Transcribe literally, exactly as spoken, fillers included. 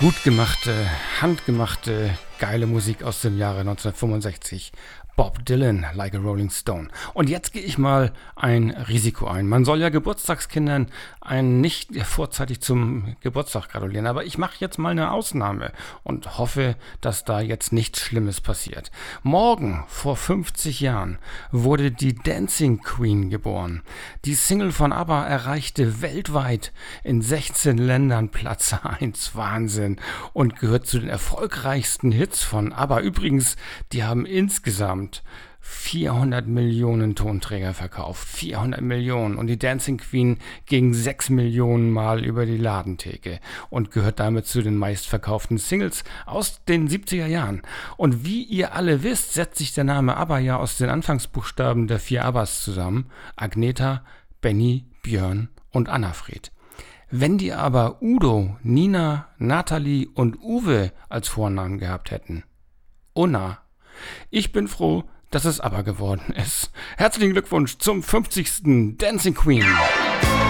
Gut gemachte, handgemachte, geile Musik aus dem Jahre neunzehnhundertfünfundsechzig. Bob Dylan, Like a Rolling Stone. Und jetzt gehe ich mal ein Risiko ein. Man soll ja Geburtstagskindern einen nicht vorzeitig zum Geburtstag gratulieren, aber ich mache jetzt mal eine Ausnahme und hoffe, dass da jetzt nichts Schlimmes passiert. Morgen, vor fünfzig Jahren, wurde die Dancing Queen geboren. Die Single von ABBA erreichte weltweit in sechzehn Ländern Platz eins. Wahnsinn. Und gehört zu den erfolgreichsten Hits von ABBA. Übrigens, die haben insgesamt vierhundert Millionen Tonträger verkauft. vierhundert Millionen. Und die Dancing Queen ging sechs Millionen Mal über die Ladentheke und gehört damit zu den meistverkauften Singles aus den siebziger Jahren. Und wie ihr alle wisst, setzt sich der Name ABBA ja aus den Anfangsbuchstaben der vier ABBAs zusammen. Agneta, Benny, Björn und Annafried. Wenn die aber Udo, Nina, Nathalie und Uwe als Vornamen gehabt hätten. Unna. Ich bin froh, dass es ABBA geworden ist. Herzlichen Glückwunsch zum fünfzigsten Dancing Queen.